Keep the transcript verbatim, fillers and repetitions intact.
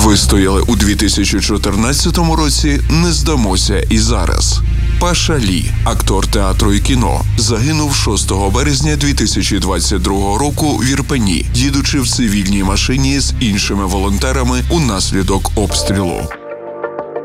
Вистояли у дві тисячі чотирнадцятому році, не здамося і зараз. Паша Лі, актор театру і кіно, загинув шостого березня дві тисячі двадцять другого року в Ірпені, їдучи в цивільній машині з іншими волонтерами унаслідок обстрілу.